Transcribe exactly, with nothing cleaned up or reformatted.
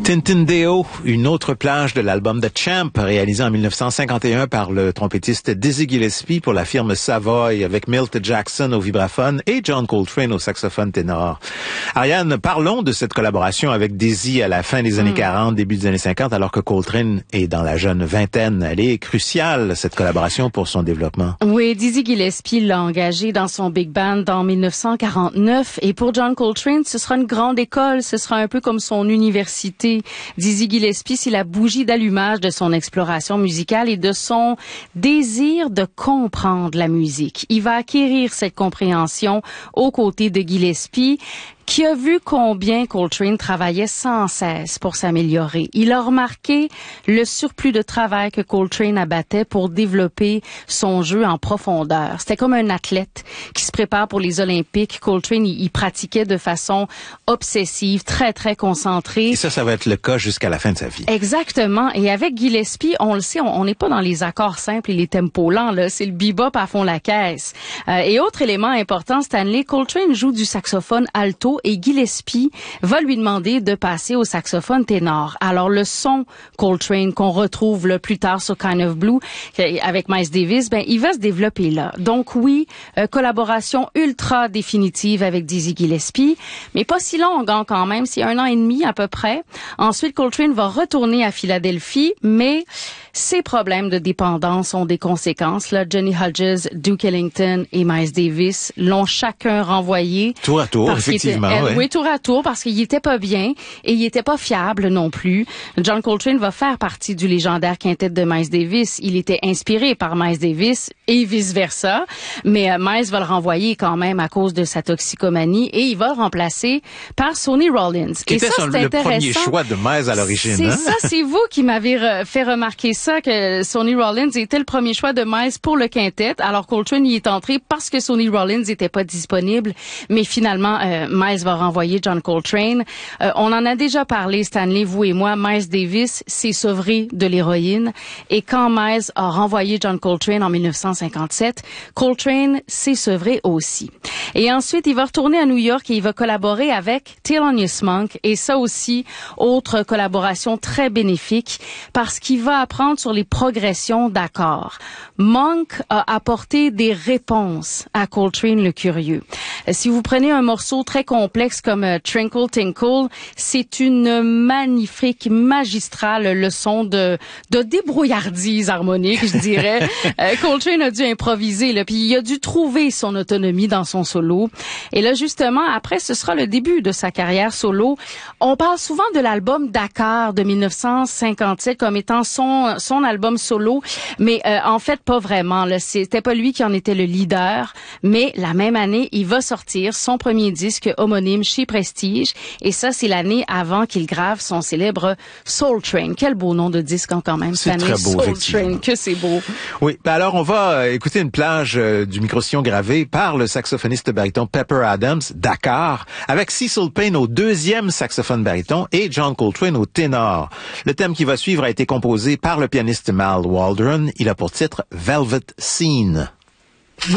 Tintindeo, une autre plage de l'album The Champ, réalisé en mille neuf cent cinquante et un par le trompettiste Dizzy Gillespie pour la firme Savoy, avec Milt Jackson au vibraphone et John Coltrane au saxophone ténor. Ariane, parlons de cette collaboration avec Dizzy à la fin des années mm. quarante, début des années cinquante, alors que Coltrane est dans la jeune vingtaine. Elle est cruciale, cette collaboration, pour son développement. Oui, Dizzy Gillespie l'a engagé dans son big band en mille neuf cent quarante-neuf, et pour John Coltrane, ce sera une grande école, ce sera un peu comme son université. Dizzy Gillespie, c'est la bougie d'allumage de son exploration musicale et de son désir de comprendre la musique. Il va acquérir cette compréhension aux côtés de Gillespie, qui a vu combien Coltrane travaillait sans cesse pour s'améliorer. Il a remarqué le surplus de travail que Coltrane abattait pour développer son jeu en profondeur. C'était comme un athlète qui se prépare pour les Olympiques. Coltrane, il, il pratiquait de façon obsessive, très, très concentrée. Et ça, ça va être le cas jusqu'à la fin de sa vie. Exactement. Et avec Gillespie, on le sait, on n'est pas dans les accords simples et les tempos lents, là. C'est le bebop à fond la caisse. Euh, et autre élément important, Stanley, Coltrane joue du saxophone alto et Gillespie va lui demander de passer au saxophone ténor. Alors le son Coltrane qu'on retrouve là, plus tard sur Kind of Blue avec Miles Davis, ben il va se développer là. Donc oui, euh, collaboration ultra définitive avec Dizzy Gillespie, mais pas si longue hein, quand même, c'est un an et demi à peu près. Ensuite, Coltrane va retourner à Philadelphie, mais ses problèmes de dépendance ont des conséquences. Là, Johnny Hodges, Duke Ellington et Miles Davis l'ont chacun renvoyé. Tour à tour, effectivement. Était, ouais. Oui, tour à tour, parce qu'il était pas bien et il était pas fiable non plus. John Coltrane va faire partie du légendaire quintet de Miles Davis. Il était inspiré par Miles Davis et vice-versa, mais euh, Miles va le renvoyer quand même à cause de sa toxicomanie et il va le remplacer par Sonny Rollins. Qui et était ça, son, le premier choix de Miles à l'origine. C'est hein? ça, c'est vous qui m'avez re- fait remarquer ça, que Sonny Rollins était le premier choix de Miles pour le quintet. Alors Coltrane y est entré parce que Sonny Rollins n'était pas disponible, mais finalement euh, Miles va renvoyer John Coltrane. Euh, on en a déjà parlé, Stanley, vous et moi. Miles Davis s'est sevré de l'héroïne, et quand Miles a renvoyé John Coltrane en mille neuf cent cinquante-sept, Coltrane s'est sevré aussi. Et ensuite, il va retourner à New York et il va collaborer avec Thelonious Monk, et ça aussi, autre collaboration très bénéfique, parce qu'il va apprendre sur les progressions d'accords. Monk a apporté des réponses à Coltrane le curieux. Si vous prenez un morceau très complexe comme uh, Trinkle Tinkle, c'est une magnifique, magistrale leçon de, de débrouillardise harmonique, je dirais. euh, Coltrane a dû improviser, là, puis il a dû trouver son autonomie dans son solo. Et là, justement, après, ce sera le début de sa carrière solo. On parle souvent de l'album Dakar de mille neuf cent cinquante-sept comme étant son, son album solo, mais euh, en fait, pas vraiment. Là, c'était pas lui qui en était le leader, mais la même année, il va sortir son premier disque homonyme chez Prestige, et ça, c'est l'année avant qu'il grave son célèbre Soul Train. Quel beau nom de disque quand même, c'est cette très année, beau, Soul Train, que c'est beau. Oui, ben alors on va écouter une plage euh, du micro-sillon gravé par le saxophoniste baryton Pepper Adams, Dakar, avec Cecil Payne au deuxième saxophone baryton et John Coltrane au ténor. Le thème qui va suivre a été composé par le pianiste Mal Waldron. Il a pour titre Velvet Scene.